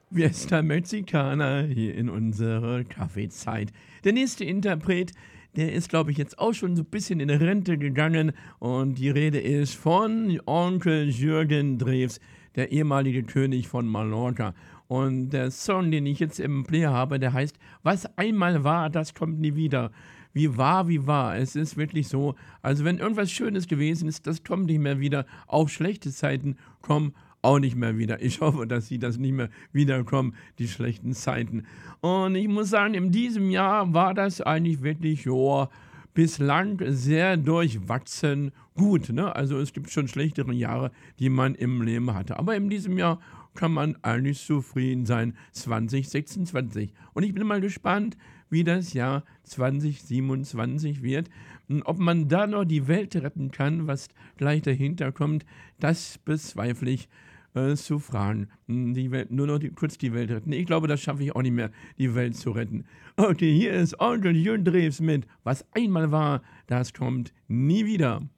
Fiesta Mexicana hier in unserer Kaffeezeit. Der nächste Interpret, der ist, glaube ich, jetzt auch schon so ein bisschen in Rente gegangen und die Rede ist von Onkel Jürgen Drews, der ehemalige König von Mallorca. Und der Song, den ich jetzt im Player habe, der heißt „Was einmal war, das kommt nie wieder." Wie war, wie war. Es ist wirklich so, also wenn irgendwas Schönes gewesen ist, das kommt nicht mehr wieder. Auch schlechte Zeiten kommen auch nicht mehr wieder. Ich hoffe, dass sie das nicht mehr wiederkommen, die schlechten Zeiten. Und ich muss sagen, in diesem Jahr war das eigentlich wirklich, ja, bislang sehr durchwachsen gut. Ne? Also es gibt schon schlechtere Jahre, die man im Leben hatte. Aber in diesem Jahr kann man eigentlich zufrieden sein, 2026. Und ich bin mal gespannt, wie das Jahr 2027 wird. Und ob man da noch die Welt retten kann, was gleich dahinter kommt, das bezweifle ich zu fragen. Die Welt, nur noch kurz die Welt retten. Ich glaube, das schaffe ich auch nicht mehr, die Welt zu retten. Okay, hier ist Onkel Jürgen Drews mit "Was einmal war, das kommt nie wieder."